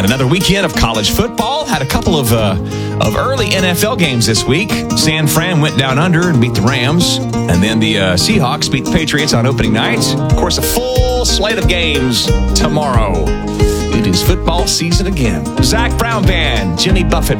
Had another weekend of college football. Had a couple of early NFL games this week. San Fran went down under and beat the Rams. And then the Seahawks beat the Patriots on opening night. Of course, a full slate of games tomorrow. It is football season again. Zach Brown Band, Jimmy Buffett